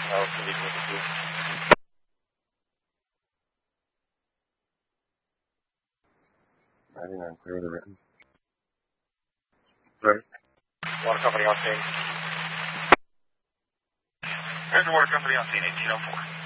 Oh, can you put it? 99, clear with the written. Ready? Water company on scene. There's the water company on scene, 1804.